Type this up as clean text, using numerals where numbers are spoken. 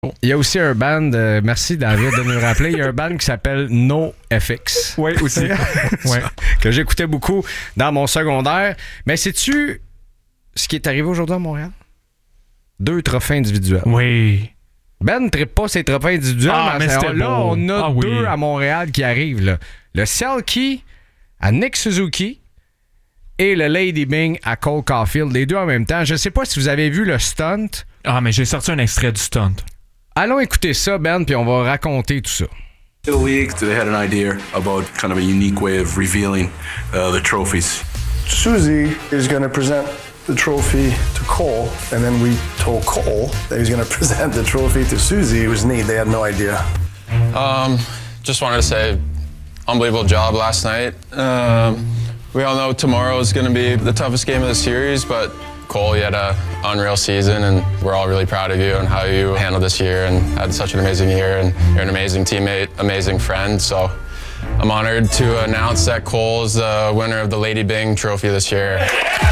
Il y a aussi un band, merci David de nous le rappeler, il y a un band qui s'appelle NoFX. Oui, aussi. Ouais. Que j'écoutais beaucoup dans mon secondaire. Mais sais-tu ce qui est arrivé aujourd'hui à Montréal? 2 trophées individuels. Oui. Ben ne trippe pas ses trophées individuels. Mais c'était là, beau. on a oui. 2 à Montréal qui arrivent. Là. Le Selkie à Nick Suzuki et le Lady Byng à Cole Caulfield. Les 2 en même temps. Je ne sais pas si vous avez vu le stunt. Mais j'ai sorti un extrait du stunt. Allons écouter ça, Ben, puis on va raconter tout ça. The league, they had an idea about kind of a unique way of revealing the trophies. Susie is going to present the trophy to Cole, and then we told Cole that he was going to present the trophy to Susie. It was neat. They had no idea. Just wanted to say, unbelievable job last night. We all know tomorrow is going to be the toughest game of the series, but Cole, you had an unreal season, and we're all really proud of you and how you handled this year and had such an amazing year, and you're an amazing teammate, amazing friend. So I'm honored to announce that Cole is the winner of the Lady Byng Trophy this year.